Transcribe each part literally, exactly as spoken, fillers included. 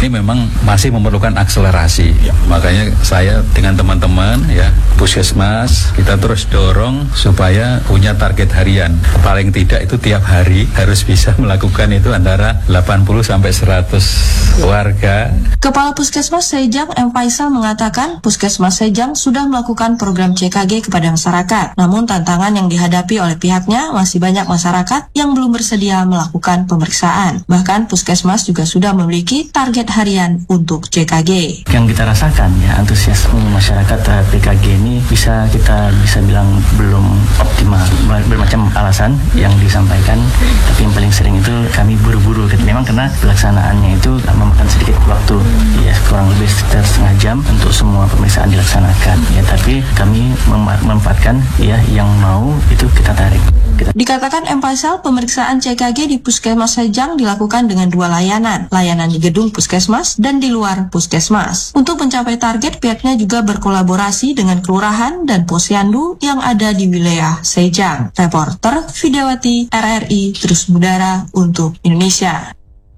ini memang masih memerlukan akselerasi. Ya. Makanya saya dengan teman-teman ya Puskesmas kita terus dorong supaya punya target harian. Paling tidak itu tiap hari harus bisa melakukan itu antara delapan puluh sampai seratus warga. Kepala Puskesmas Sejang M. Faisal mengatakan Puskesmas Sejang sudah melakukan program C K G kepada masyarakat. Namun tantangan yang dihadapi oleh pihaknya masih banyak masyarakat yang belum bersedia melakukan pemeriksaan. Bahkan Puskesmas juga sudah memiliki target harian untuk C K G. Yang kita rasakan ya antusiasme masyarakat terhadap P K G ini bisa kita bisa bilang belum optimal. Bermacam alasan yang disampaikan, tapi yang paling sering itu kami buru-buru. Memang karena pelaksanaannya itu memakan sedikit waktu, ya kurang lebih sekitar setengah jam untuk semua pemeriksaan dilaksanakan. Ya tapi kami mem- memanfaatkan ya yang mau itu kita tarik. Kita... Dikatakan M. Faisal, pemeriksaan C K G di Puskesmas Sejang dilakukan dengan dua layanan, layanan di gedung Puskesmas dan di luar Puskesmas. Untuk mencapai target, pihaknya juga berkolaborasi dengan kelurahan dan posyandu yang ada di wilayah Sejang. Reporter Vidawati R R I Terus Udara untuk Indonesia.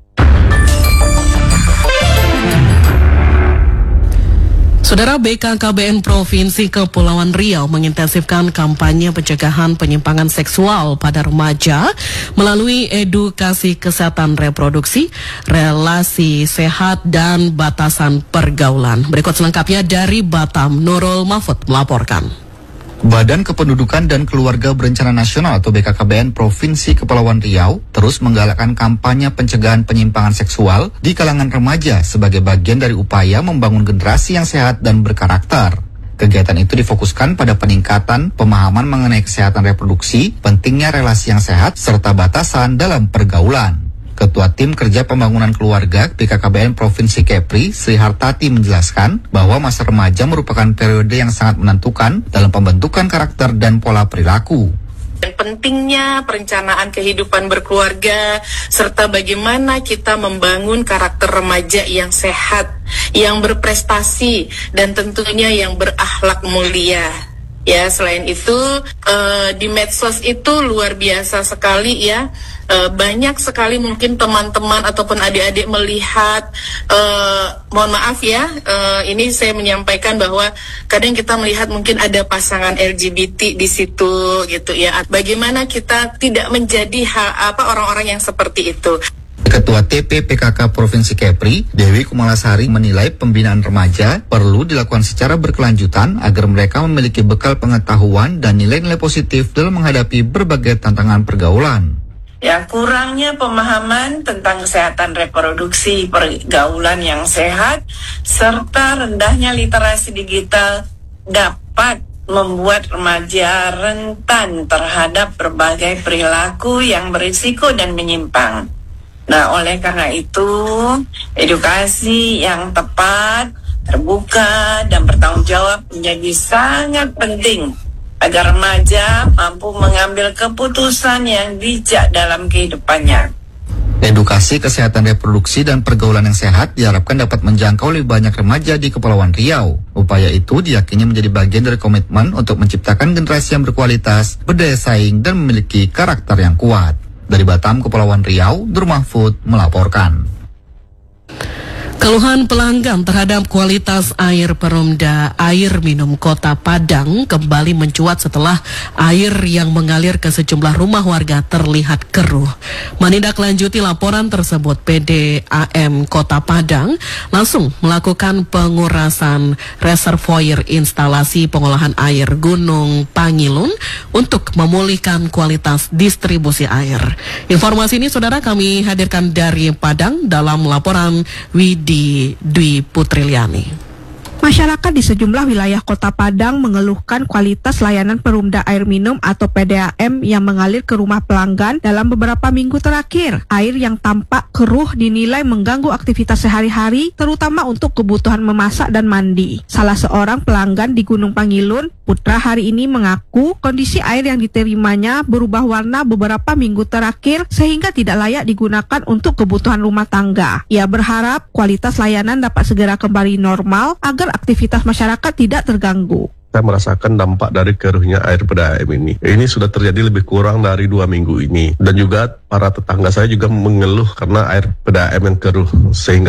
Saudara, B K K B N Provinsi Kepulauan Riau mengintensifkan kampanye pencegahan penyimpangan seksual pada remaja melalui edukasi kesehatan reproduksi, relasi sehat, dan batasan pergaulan. Berikut selengkapnya dari Batam, Nurul Mahfud melaporkan. Badan Kependudukan dan Keluarga Berencana Nasional atau B K K B N Provinsi Kepulauan Riau terus menggalakkan kampanye pencegahan penyimpangan seksual di kalangan remaja sebagai bagian dari upaya membangun generasi yang sehat dan berkarakter. Kegiatan itu difokuskan pada peningkatan pemahaman mengenai kesehatan reproduksi, pentingnya relasi yang sehat, serta batasan dalam pergaulan. Ketua Tim Kerja Pembangunan Keluarga B K K B N Provinsi Kepri, Sri Hartati menjelaskan bahwa masa remaja merupakan periode yang sangat menentukan dalam pembentukan karakter dan pola perilaku. Dan pentingnya perencanaan kehidupan berkeluarga, serta bagaimana kita membangun karakter remaja yang sehat, yang berprestasi, dan tentunya yang berakhlak mulia. Ya, selain itu uh, di medsos itu luar biasa sekali ya, uh, banyak sekali mungkin teman-teman ataupun adik-adik melihat, uh, mohon maaf ya, uh, ini saya menyampaikan bahwa kadang kita melihat mungkin ada pasangan L G B T di situ gitu ya. Bagaimana kita tidak menjadi ha, apa orang-orang yang seperti itu. Ketua T P P K K Provinsi Kepri, Dewi Kumalasari menilai pembinaan remaja perlu dilakukan secara berkelanjutan agar mereka memiliki bekal pengetahuan dan nilai-nilai positif dalam menghadapi berbagai tantangan pergaulan. Ya, kurangnya pemahaman tentang kesehatan reproduksi, pergaulan yang sehat, serta rendahnya literasi digital dapat membuat remaja rentan terhadap berbagai perilaku yang berisiko dan menyimpang. Nah, oleh karena itu, edukasi yang tepat, terbuka, dan bertanggung jawab menjadi sangat penting agar remaja mampu mengambil keputusan yang bijak dalam kehidupannya. Edukasi kesehatan reproduksi dan pergaulan yang sehat diharapkan dapat menjangkau lebih banyak remaja di Kepulauan Riau. Upaya itu diyakini menjadi bagian dari komitmen untuk menciptakan generasi yang berkualitas, berdaya saing, dan memiliki karakter yang kuat. Dari Batam, Kepulauan Riau, Nur Mahfud melaporkan. Keluhan pelanggan terhadap kualitas air Perumda Air Minum Kota Padang kembali mencuat setelah air yang mengalir ke sejumlah rumah warga terlihat keruh. Menindaklanjuti laporan tersebut, P D A M Kota Padang langsung melakukan pengurasan reservoir instalasi pengolahan air Gunung Pangilun untuk memulihkan kualitas distribusi air. Informasi ini, saudara, kami hadirkan dari Padang dalam laporan Widi Dwi Putriliani. Masyarakat di sejumlah wilayah Kota Padang mengeluhkan kualitas layanan Perumda Air Minum atau P D A M yang mengalir ke rumah pelanggan dalam beberapa minggu terakhir. Air yang tampak keruh dinilai mengganggu aktivitas sehari-hari, terutama untuk kebutuhan memasak dan mandi. Salah seorang pelanggan di Gunung Pangilun, Putra, hari ini mengaku kondisi air yang diterimanya berubah warna beberapa minggu terakhir sehingga tidak layak digunakan untuk kebutuhan rumah tangga. Ia berharap kualitas layanan dapat segera kembali normal agar aktivitas masyarakat tidak terganggu. Saya merasakan dampak dari keruhnya air P D A M ini. Ini sudah terjadi lebih kurang dari dua minggu ini. Dan juga para tetangga saya juga mengeluh karena air P D A M yang keruh. Sehingga